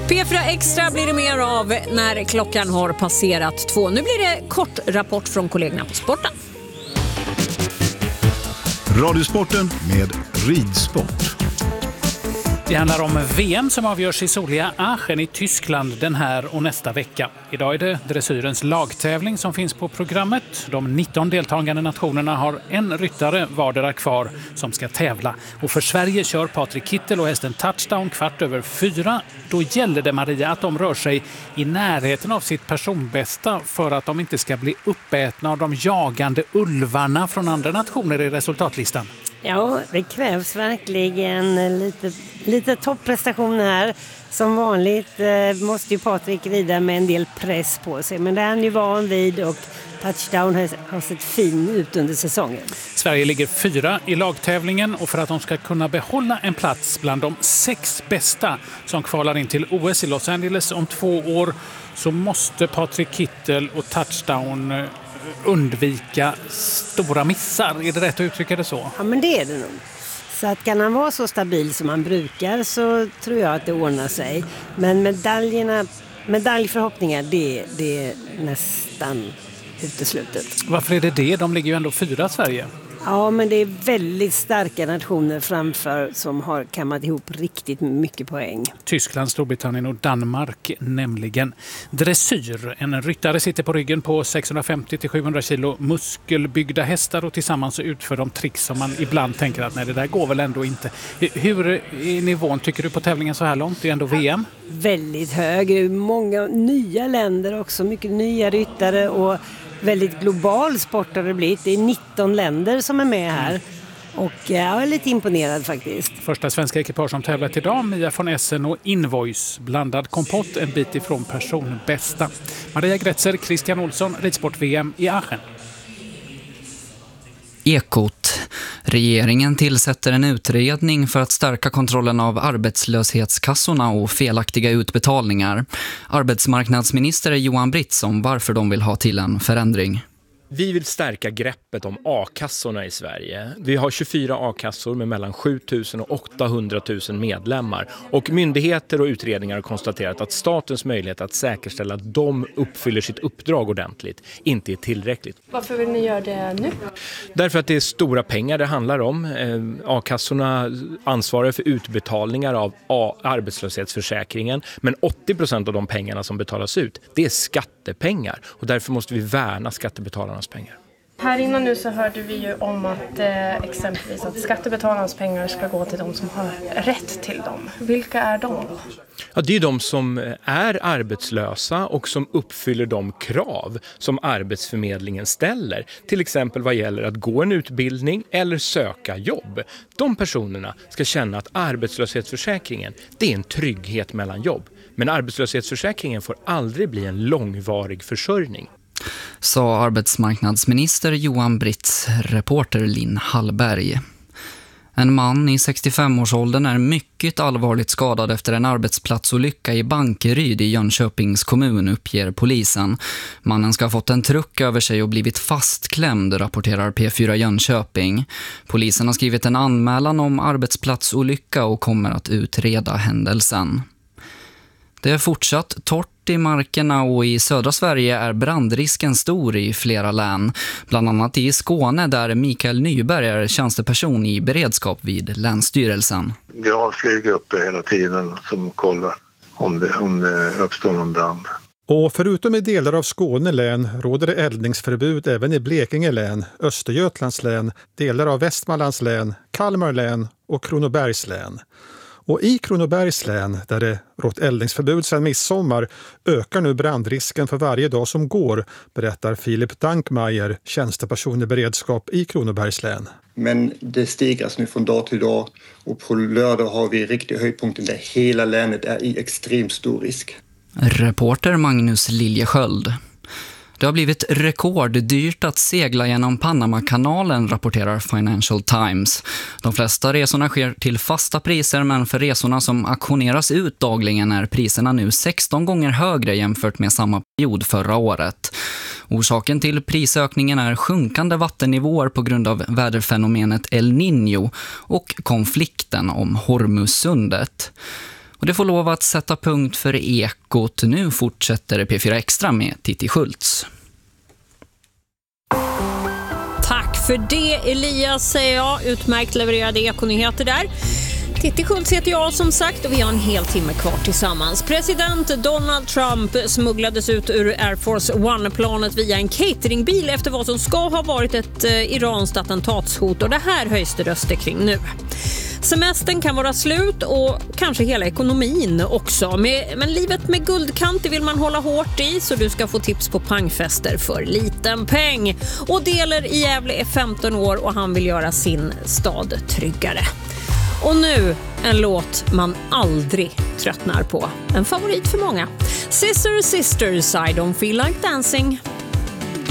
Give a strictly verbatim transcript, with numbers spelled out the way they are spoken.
P fyra Extra blir det mer av när klockan har passerat två. Nu blir det kort rapport från kollegorna på sporten. Radiosporten med ridsport. Det handlar om V M som avgörs i soliga Aachen i Tyskland den här och nästa vecka. Idag är det dressyrens lagtävling som finns på programmet. De nitton deltagande nationerna har en ryttare vardera kvar som ska tävla. Och för Sverige kör Patrik Kittel och hästen Touchdown kvart över fyra. Då gäller det, Maria, att de rör sig i närheten av sitt personbästa för att de inte ska bli uppätna av de jagande ulvarna från andra nationer i resultatlistan. Ja, det krävs verkligen lite, lite topprestation här. Som vanligt eh, måste ju Patrik rida med en del press på sig. Men det är han ju van vid och Touchdown har, har sett fin ut under säsongen. Sverige ligger fyra i lagtävlingen och för att de ska kunna behålla en plats bland de sex bästa som kvalar in till O S i Los Angeles om två år så måste Patrik Kittel och Touchdown undvika stora missar. Är det rätt att uttrycka det så? Ja, men det är det nog. Så att kan han vara så stabil som han brukar så tror jag att det ordnar sig. Men medaljerna, medaljförhoppningar, det, det är nästan uteslutet. Varför är det det? De ligger ju ändå fyra, Sverige. Ja, men det är väldigt starka nationer framför som har kammat ihop riktigt mycket poäng. Tyskland, Storbritannien och Danmark nämligen. Dressyr. En ryttare sitter på ryggen på sexhundrafemtio till sjuhundra kilo muskelbyggda hästar och tillsammans utför de tricks som man ibland tänker att nej, det där går väl ändå inte. Hur är nivån tycker du på tävlingen så här långt? Det är ändå V M. Väldigt hög. Många nya länder också. Mycket nya ryttare och väldigt global sport har det blivit. Det är nitton länder som är med här. Och jag är lite imponerad faktiskt. Första svenska ekipage som tävlat idag, Mia von Essen och Invoice. Blandad kompott en bit ifrån personbästa. Maria Gretzer, Christian Olsson, Ridsport-V M i Aachen. Ekot. Regeringen tillsätter en utredning för att stärka kontrollen av arbetslöshetskassorna och felaktiga utbetalningar. Arbetsmarknadsminister Johan Britz om varför de vill ha till en förändring. Vi vill stärka greppet om a-kassorna i Sverige. Vi har tjugofyra a-kassor med mellan sjutusen och åttahundratusen medlemmar. Och myndigheter och utredningar har konstaterat att statens möjlighet att säkerställa att de uppfyller sitt uppdrag ordentligt inte är tillräckligt. Varför vill ni göra det nu? Därför att det är stora pengar det handlar om. A-kassorna ansvarar för utbetalningar av arbetslöshetsförsäkringen. Men åttio procent av de pengarna som betalas ut, det är skattepengar. Och därför måste vi värna skattebetalarna pengar. Här innan nu så hörde vi ju om att eh, exempelvis att skattebetalarnas pengar ska gå till de som har rätt till dem. Vilka är de då? Ja, det är de som är arbetslösa och som uppfyller de krav som Arbetsförmedlingen ställer. Till exempel vad gäller att gå en utbildning eller söka jobb. De personerna ska känna att arbetslöshetsförsäkringen, det är en trygghet mellan jobb. Men arbetslöshetsförsäkringen får aldrig bli en långvarig försörjning. Sa arbetsmarknadsminister Johan Britz, reporter Linn Hallberg. En man i sextiofem-årsåldern är mycket allvarligt skadad efter en arbetsplatsolycka i Bankeryd i Jönköpings kommun, uppger polisen. Mannen ska ha fått en truck över sig och blivit fastklämd, rapporterar P fyra Jönköping. Polisen har skrivit en anmälan om arbetsplatsolycka och kommer att utreda händelsen. Det är fortsatt torrt i markerna och i södra Sverige är brandrisken stor i flera län. Bland annat i Skåne där Mikael Nyberg är tjänsteperson i beredskap vid Länsstyrelsen. Vi har flyg uppe hela tiden som kollar om det, om det uppstår någon brand. Och förutom i delar av Skåne län råder det eldningsförbud även i Blekinge län, Östergötlands län, delar av Västmanlands län, Kalmar län och Kronobergs län. Och i Kronobergs län, där det rått eldningsförbud sedan midsommar, ökar nu brandrisken för varje dag som går, berättar Filip Dankmeier, tjänsteperson i beredskap i Kronobergs län. Men det stigras nu från dag till dag och på lördag har vi riktigt höjdpunkten där hela länet är i extremt stor risk. Reporter Magnus Liljesköld. Det har blivit rekorddyrt att segla genom Panamakanalen, rapporterar Financial Times. De flesta resorna sker till fasta priser, men för resorna som auktioneras ut dagligen är priserna nu sexton gånger högre jämfört med samma period förra året. Orsaken till prisökningen är sjunkande vattennivåer på grund av väderfenomenet El Niño och konflikten om Hormuzsundet. Och det får lov att sätta punkt för Ekot. Nu fortsätter P fyra Extra med Titti Schultz. Tack för det, Elias, säger jag. Utmärkt levererade Ekonyheter där. Titti Schultz heter jag som sagt och vi har en hel timme kvar tillsammans. President Donald Trump smugglades ut ur Air Force One-planet via en cateringbil efter vad som ska ha varit ett eh, iranskt attentatshot, och det här höjs det röster kring nu. Semestern kan vara slut och kanske hela ekonomin också. Men livet med guldkant vill man hålla hårt i, så du ska få tips på pangfester för liten peng. Och Deler i Gävle är femton år och han vill göra sin stad tryggare. Och nu en låt man aldrig tröttnar på. En favorit för många. Sister Sisters, I don't feel like dancing.